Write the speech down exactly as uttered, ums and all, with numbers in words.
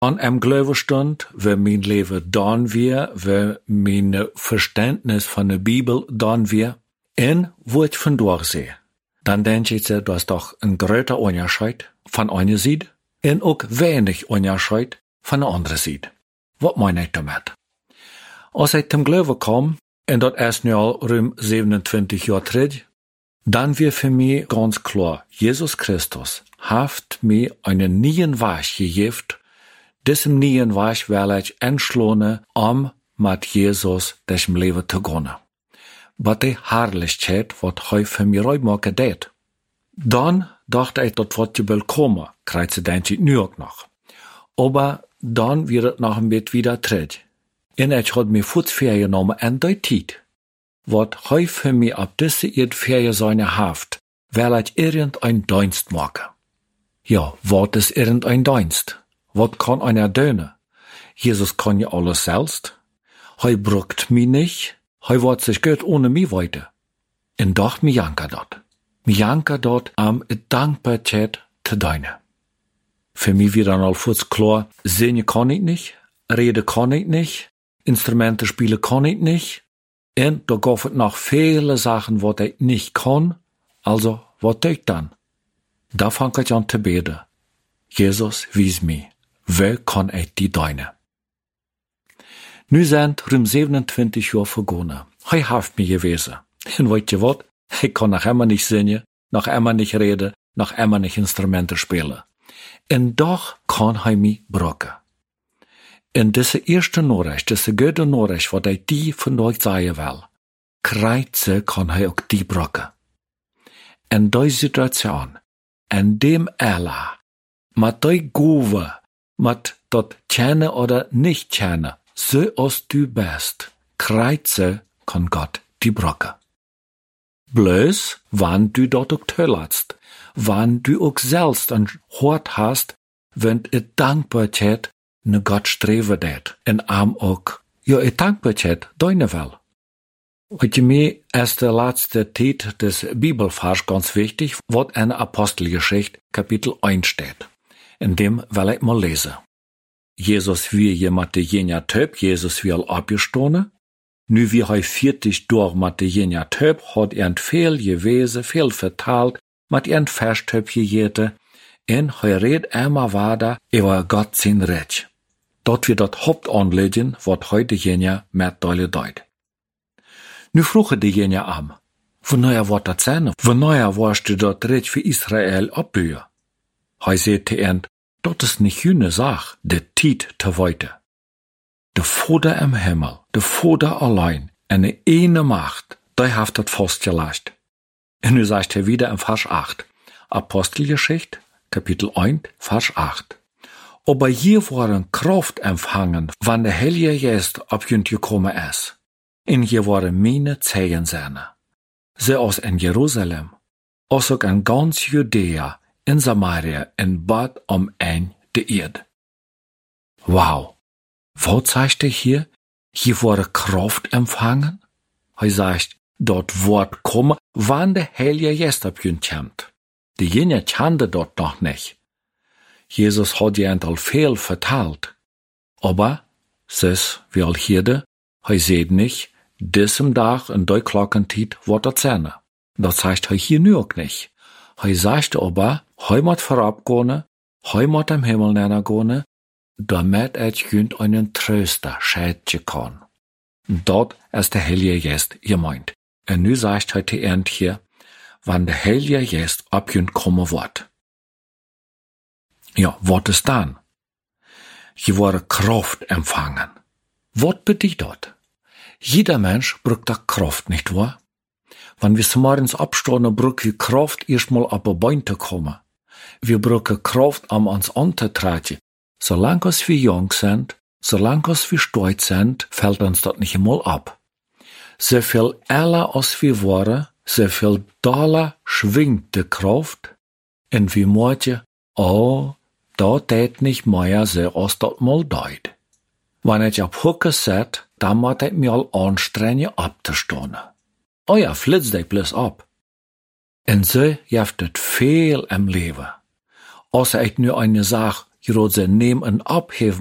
an einem Glauben stund, wie mein Leben dann wir, wie mein Verständnis von der Bibel dann wir, und wo ich von durchsehe, dann denke ich, das ist doch ein größer Unterschied von einer Seite und auch wenig Unterschied von der anderen Seite. Was meine ich damit? Als ich zum Glauben kam, und das erst nu al ruim siebenundzwanzig Jahre terug, dann wird für mich ganz klar, Jesus Christus hat mir einen neuen Weg gegeben. Diesem neuen Weg will ich entschlossen, um mit Jesus das Leben zu gehen. Was die Herrlichkeit, was heute für mich machen det. Dann dachte ich, das wird ja bald kommen, kreuzte denke ich nu auch noch. Aber dann wird es noch ein bisschen wieder zurück. Und ich hatte mir Fußferien genommen an der Zeit. Was heute für mich ab diese Erdferien seine Haft, will ich irgendein Dienst machen. Ja, was ist irgendein Dienst? Was kann einer tun? Jesus kann ja alles selbst. Hij braucht mich nicht. Hij wird sich gut ohne mich weiter. Und doch mi janka dort. Mi janka dort am Dankbarkeit zu deinen. Für mich wird dann allfuß klar, singen kann ich nicht, reden kann ich nicht, Instrumente spielen kann ich nicht, und da gibt es noch viele Sachen, was ich nicht kann, also, was tue ich dann? Da fange ich an zu beten. Jesus, wies mir, wer kann ich die deine? Nu sind rund siebenundzwanzig Jahre vergangen. Hij hat mir gewesen. Und weißt ihr was? Ich kann noch immer nicht singen, noch immer nicht reden, noch immer nicht Instrumente spielen. Und doch kann hij mich brauchen. Und diese erste Nachricht, diese gute Nachricht, was ich die von euch sagen will, kreuze kann hij auch die brauchen. In dieser Situation, in dem Allah, mit der Gove, mit dort kennen oder nicht kennen, so als du bist, kreuze kann Gott die brauchen. Bloß, wann du dort auch tölst, wann du auch selbst ein Hort hast, wenn es Dankbarkeit ne Gott streben det, en am auch, ja, es Dankbarkeit deine will. Wat je mir ist der letzte Tit des Bibelvers ganz wichtig, was in der Apostelgeschichte Kapitel eins steht. In dem will ich mal lesen. Jesus wie jemand de jener Töp, Jesus wie all abgestohne. Nu wie hij vierzig durch mit de jener Töp, hat er viel gewesen, viel vertalt, mit er Verstöp gegeten, en hij red immer weiter über Gott sein Recht. Dort wird das Hauptanliegen, was heute jener mitteile deut. Nu vroegen de jener am, wanneer wordt dat zijn? Wanneer warst du dat Recht für Israel opbouwen? Hij zei te end, dat is niet jene Sache, de tijd te weiten. De Vader im Himmel, de Vader allein, eine ene Macht, die heeft dat vastgelegd. En nu sagt er wieder im Vers acht, Apostelgeschichte, Kapitel eins, Vers acht. Aber hier worden Kraft empfangen, wann der Heilige Geist auf jünt gekommen ist. En hier waren meine Zehen seine. Zoals in Jerusalem, als ook in ganz Judäa, in Samaria, in Bad om ein de Erde. Wow. Was sagt er hier? Hier wurde Kraft empfangen? Er sagt, dort wird kommen, wann der Heilige Geist auf jünt kommt. Die jene kannte dort noch nicht. Jesus hat ja einmal viel vertalt. Aber, ses, wie all hier, er sieht nicht, diesem Tag in der Glockentiet wird das sein. Das sagt er hier nur auch nicht. Er sagt aber, er muss vorabgehen, er muss im Himmel hineingehen, damit er jünd einen Tröster schätzen kann. Dort ist der Heilige Geist gemeint. Und nu sagt er die End hier, wann der Heilige Geist abjünd kommen wird. Ja, was ist dann? Je wurde Kraft empfangen. Was bedeutet das? Jeder Mensch braucht da Kraft, nicht wahr? Wenn wir morgens abstehen, brauchen wir Kraft, erstmal auf die Beine zu kommen. Wir brauchen Kraft, um uns anzutreten. Solange wir jung sind, solange wir stolz sind, fällt uns das nicht einmal ab. So viel älter als wir waren, so viel doller schwingt die Kraft, und wir merken, oh, da tät nicht mehr so, als das mal deut. Wenn ich auf Hucke set, dann muss ich mich all anstrengen, abzustehen. Oh ja, flitz dich bloß ab. Und so gibt es viel im Leben. Als ich nur eine Sache Je rood ze neem een ophef